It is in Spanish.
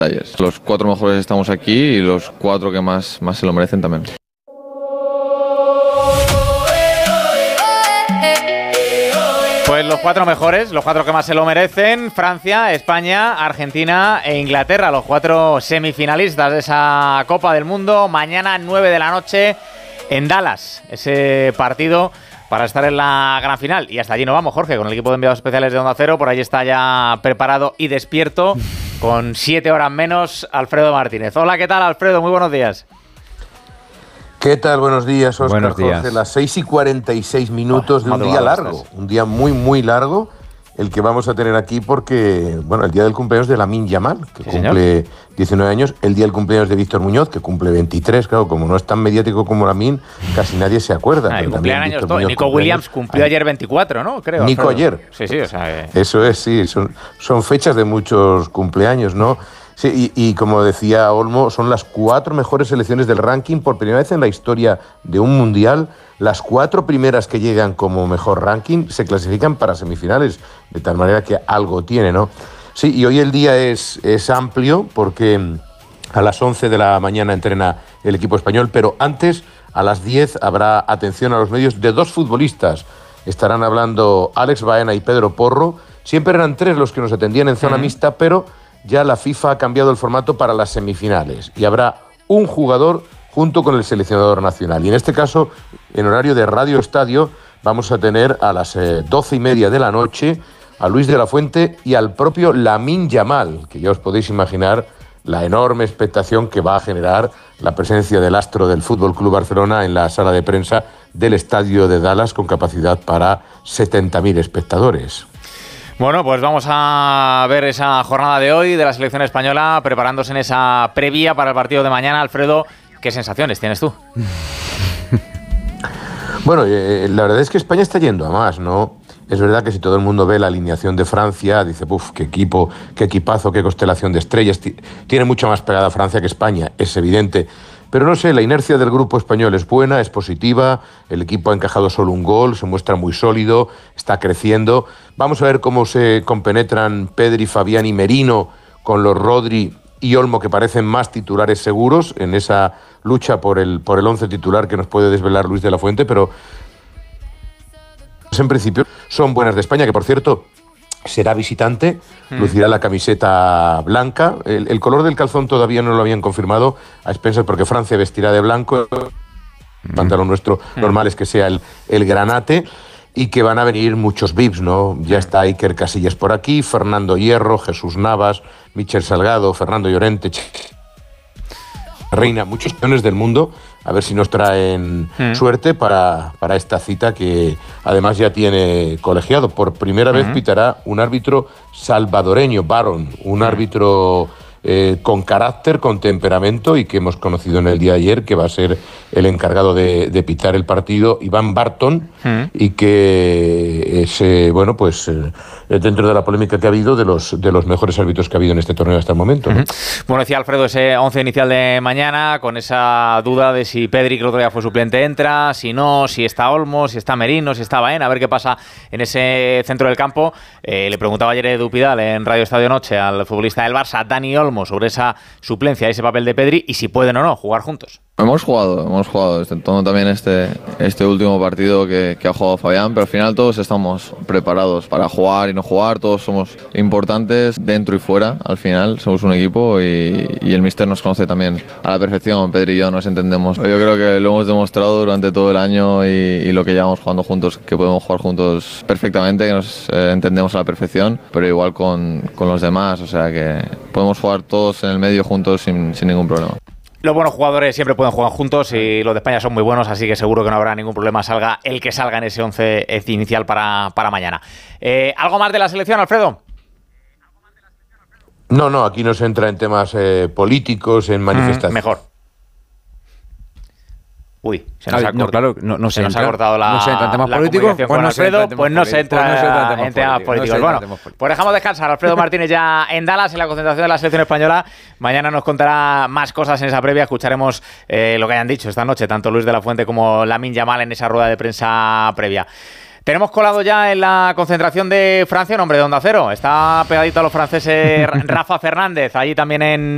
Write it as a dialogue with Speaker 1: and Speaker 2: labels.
Speaker 1: Los 4 mejores estamos aquí y los 4 que más se lo merecen también.
Speaker 2: Pues los 4 mejores, los 4 que más se lo merecen: Francia, España, Argentina e Inglaterra, los 4 semifinalistas de esa Copa del Mundo. Mañana 9 de la noche en Dallas, ese partido para estar en la gran final. Y hasta allí nos vamos, Jorge, con el equipo de enviados especiales de Onda Cero. Por ahí está ya preparado y despierto, con 7 horas menos, Alfredo Martínez. Hola, ¿qué tal, Alfredo? Muy buenos días.
Speaker 3: ¿Qué tal? Buenos días, Óscar.
Speaker 4: Buenos días.
Speaker 3: Jorge, las 6:46 de un día largo, un día muy, muy largo, el que vamos a tener aquí porque, bueno, el día del cumpleaños de Lamine Yamal, que cumple 19 años, el día del cumpleaños de Víctor Muñoz, que cumple 23, claro, como no es tan mediático como Lamine, casi nadie se acuerda.
Speaker 2: Cumplían años todos. Nico Williams cumplió ayer 24, ¿no? Creo.
Speaker 3: Nico ayer.
Speaker 2: Sí, o sea...
Speaker 3: Eso es, sí, son fechas de muchos cumpleaños, ¿no? Sí, y como decía Olmo, son las 4 mejores selecciones del ranking por primera vez en la historia de un mundial. Las 4 primeras que llegan como mejor ranking se clasifican para semifinales, de tal manera que algo tiene, ¿no? Sí, y hoy el día es amplio porque a las 11 de la mañana entrena el equipo español, pero antes, a las 10, habrá atención a los medios de 2 futbolistas. Estarán hablando Alex Baena y Pedro Porro. Siempre eran 3 los que nos atendían en zona mixta, pero ya la FIFA ha cambiado el formato para las semifinales y habrá un jugador junto con el seleccionador nacional. Y en este caso, en horario de Radio Estadio, vamos a tener a las 12:30 de la noche a Luis de la Fuente y al propio Lamine Yamal, que ya os podéis imaginar la enorme expectación que va a generar la presencia del astro del Fútbol Club Barcelona en la sala de prensa del estadio de Dallas, con capacidad para 70.000 espectadores.
Speaker 2: Bueno, pues vamos a ver esa jornada de hoy de la selección española, preparándose en esa previa para el partido de mañana. Alfredo, ¿qué sensaciones tienes tú?
Speaker 3: Bueno, la verdad es que España está yendo a más, ¿no? Es verdad que si todo el mundo ve la alineación de Francia, dice, qué equipo, qué equipazo, qué constelación de estrellas. Tiene mucho más pegada Francia que España, es evidente. Pero no sé, la inercia del grupo español es buena, es positiva, el equipo ha encajado solo un gol, se muestra muy sólido, está creciendo. Vamos a ver cómo se compenetran Pedri, Fabián y Merino con los Rodri y Olmo, que parecen más titulares seguros en esa lucha por el 11 titular que nos puede desvelar Luis de la Fuente, pero en principio son buenas de España, que por cierto será visitante, lucirá la camiseta blanca. El color del calzón todavía no lo habían confirmado a expensas, porque Francia vestirá de blanco. El pantalón nuestro normal es que sea el granate, y que van a venir muchos VIPs, ¿no? Ya está Iker Casillas por aquí, Fernando Hierro, Jesús Navas, Michel Salgado, Fernando Llorente, Reina, muchos campeones del mundo, a ver si nos traen suerte para esta cita, que además ya tiene colegiado. Por primera vez pitará un árbitro salvadoreño, Baron, un árbitro con carácter, con temperamento, y que hemos conocido en el día de ayer, que va a ser el encargado de pitar el partido, Iván Barton, y que es, dentro de la polémica que ha habido, de los mejores árbitros que ha habido en este torneo hasta el momento, ¿no?
Speaker 2: Bueno, decía Alfredo, ese 11 inicial de mañana, con esa duda de si Pedri, que el otro día fue suplente, entra, si no, si está Olmo, si está Merino, si está Baena, a ver qué pasa en ese centro del campo. Le preguntaba ayer Edu Pidal en Radio Estadio Noche al futbolista del Barça, Dani Olmo, sobre esa suplencia, ese papel de Pedri, y si pueden o no jugar juntos.
Speaker 1: Hemos jugado, todo también este último partido que ha jugado Fabián, pero al final todos estamos preparados para jugar y no jugar, todos somos importantes dentro y fuera, al final somos un equipo, y el míster nos conoce también a la perfección. Pedri y yo nos entendemos. Yo creo que lo hemos demostrado durante todo el año y lo que llevamos jugando juntos, que podemos jugar juntos perfectamente, que nos entendemos a la perfección, pero igual con los demás, o sea que podemos jugar todos en el medio juntos sin ningún problema.
Speaker 2: Los buenos jugadores siempre pueden jugar juntos, y los de España son muy buenos, así que seguro que no habrá ningún problema, salga el que salga en ese 11 inicial para mañana. ¿Algo más de la selección, Alfredo?
Speaker 3: No, aquí no se entra en temas políticos, en manifestaciones.
Speaker 2: Mejor. Uy, se nos ha cortado la
Speaker 4: en temas políticos,
Speaker 2: con Alfredo, pues no se entra en temas políticos. Bueno, pues dejamos descansar a Alfredo Martínez ya en Dallas, en la concentración de la selección española. Mañana nos contará más cosas en esa previa. Escucharemos lo que hayan dicho esta noche, tanto Luis de la Fuente como Lamine Yamal, en esa rueda de prensa previa. Tenemos colado ya en la concentración de Francia un hombre de Onda Cero. Está pegadito a los franceses Rafa Fernández, allí también en